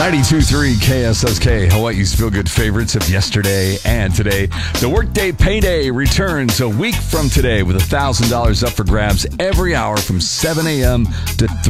92.3 KSSK, Hawaii's feel-good favorites of yesterday and today. The Workday Payday returns a week from today with $1,000 up for grabs every hour from 7 a.m. to